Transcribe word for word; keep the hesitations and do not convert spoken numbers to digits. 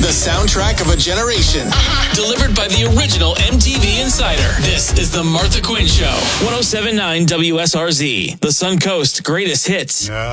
The soundtrack of a generation. Delivered by the original M T V Insider. This is the Martha Quinn Show. one oh seven point nine W S R Z. The Suncoast Greatest Hits. Yeah.